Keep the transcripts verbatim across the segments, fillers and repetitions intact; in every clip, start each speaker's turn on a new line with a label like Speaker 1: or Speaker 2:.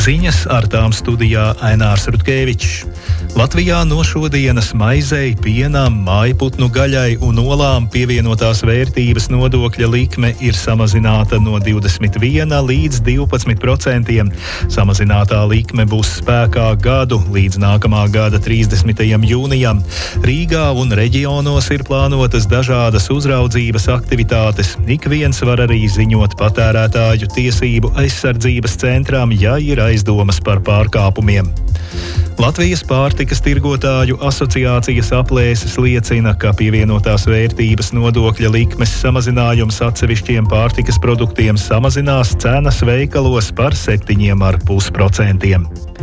Speaker 1: Ziņas, ar tām studijā Ainārs Rutkevičs. Latvijā no šodienas maizei, pienam, mājputnu gaļai un olām pievienotās vērtības nodokļa likme ir samazināta no divdesmit viena līdz divpadsmit procentiem. Samazinātā likme būs spēkā gadu līdz nākamā gada trīsdesmitajam jūnijam. Rīgā un reģionos ir plānotas dažādas uzraudzības aktivitātes. Ik viens var arī ziņot patērētāju tiesību aizsardzības centram, ja ir aizdomas par pārkāpumiem. Latvijas pārtikas tirgotāju asociācijas aplēses liecina, ka pievienotās vērtības nodokļa likmes samazinājums atsevišķiem pārtikas produktiem samazinās cenas veikalos par septiņiem ar pus procentiem.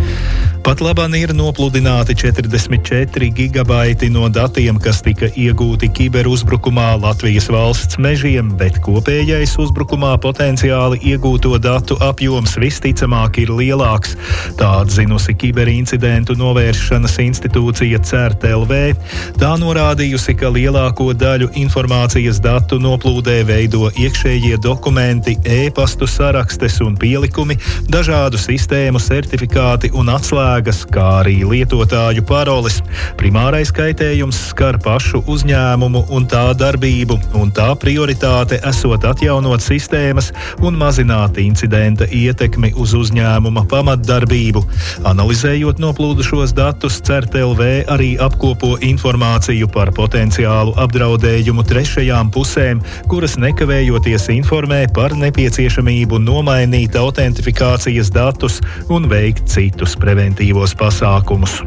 Speaker 1: Pat labāk ir nopludināti četrdesmit četri gigabaiti no datiem, kas tika iegūti kiberuzbrukumā Latvijas valsts mežiem, bet kopējais uzbrukumā potenciāli iegūto datu apjoms visticamāk ir lielāks. Tā atzinusi kiberincidentu novēršanas institūcija CERT L V. Tā norādījusi, ka lielāko daļu informācijas datu noplūdē veido iekšējie dokumenti, e-pastu sarakstes un pielikumi, dažādu sistēmu certifikāti un atslēgas, kā arī lietotāju paroles. Primārais kaitējums skar pašu uzņēmumu un tā darbību, un tā prioritāte esot atjaunot sistēmas un mazināt incidenta ietekmi uz uzņēmuma pamatdarbību. Analizējot noplūdušos datus, CERT L V arī apkopo informāciju par potenciālu apdraudējumu trešajām pusēm, kuras nekavējoties informē par nepieciešamību nomainīt autentifikācijas datus un veikt citus preventīvos pasākumus.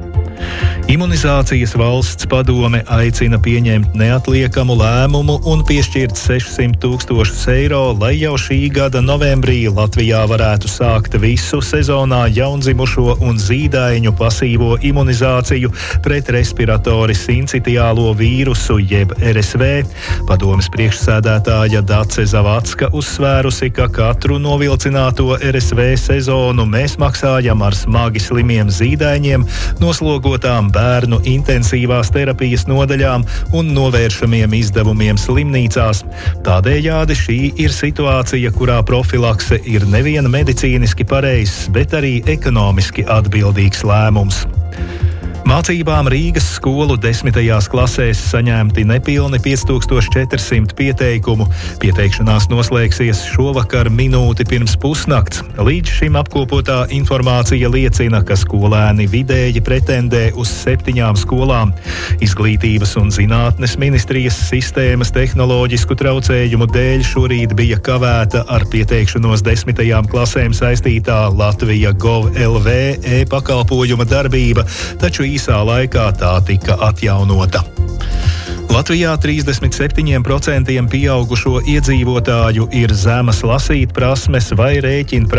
Speaker 1: Imunizācijas valsts padome aicina pieņemt neatliekamu lēmumu un piešķirt sešsimt tūkstošus eiro, lai jau šī gada novembrī Latvijā varētu sākt visu sezonā jaundzimušo un zīdaiņu pasīvo imunizāciju pret respiratoris sincitiālo vīrusu jeb R S V. Padomes priekšsēdētāja Dace Zavacka uzsvērusi, ka katru novilcināto R S V sezonu mēs maksājam ar smagi slimiem zīdaiņiem, noslogotām bērnu intensīvās terapijas nodaļām un novēršamiem izdevumiem slimnīcās. Tādējādi šī ir situācija, kurā profilakse ir nevien medicīniski pareizs, bet arī ekonomiski atbildīgs lēmums. Mācībām Rīgas skolu desmitajās klasēs saņemti nepilni pieci tūkstoši četri simti pieteikumu. Pieteikšanās noslēgsies šovakar minūti pirms pusnakts. Līdz šim apkopotā informācija liecina, ka skolēni vidēji pretendē uz septiņām skolām. Izglītības un zinātnes ministrijas sistēmas tehnoloģisku traucējumu dēļ šorīt bija kavēta ar pieteikšanos desmitajām klasēm saistītā Latvija Gov L V e-pakalpojuma darbība, taču īsā laikā tā tika atjaunota. Latvijā trīsdesmit septiņiem procentiem pieaugušo iedzīvotāju ir zemas lasīt prasmes vai rēķina